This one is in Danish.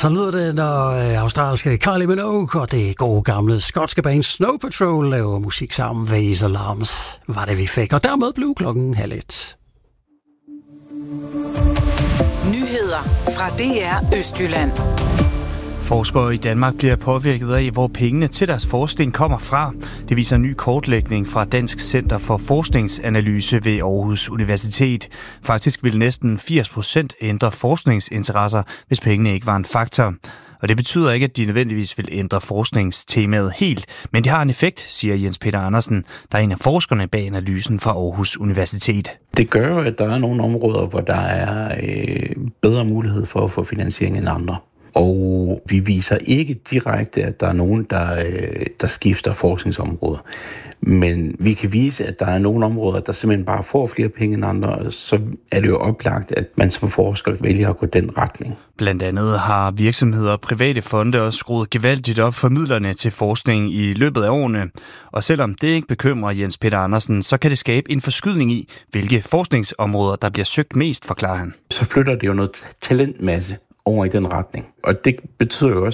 Så lyder det, når australske Kylie Minogue og det gode gamle skotske band Snow Patrol laver musik sammen. These Alarms var det, vi fik. Og dermed blev klokken 12:30. Nyheder fra DR Østjylland. Forskere i Danmark bliver påvirket af, hvor pengene til deres forskning kommer fra. Det viser en ny kortlægning fra Dansk Center for Forskningsanalyse ved Aarhus Universitet. Faktisk vil næsten 80% ændre forskningsinteresser, hvis pengene ikke var en faktor. Og det betyder ikke, at de nødvendigvis vil ændre forskningstemaet helt, men det har en effekt, siger Jens Peter Andersen, der er en af forskerne bag analysen fra Aarhus Universitet. Det gør jo, at der er nogle områder, hvor der er bedre mulighed for at få finansiering end andre. Og vi viser ikke direkte, at der er nogen, der skifter forskningsområder. Men vi kan vise, at der er nogle områder, der simpelthen bare får flere penge end andre, så er det jo oplagt, at man som forsker vælger at gå den retning. Blandt andet har virksomheder og private fonde også skruet gevaldigt op for midlerne til forskning i løbet af årene. Og selvom det ikke bekymrer Jens Peter Andersen, så kan det skabe en forskydning i, hvilke forskningsområder, der bliver søgt mest, forklarer han. Så flytter det jo noget talentmasse over i den retning. Og det betyder jo også,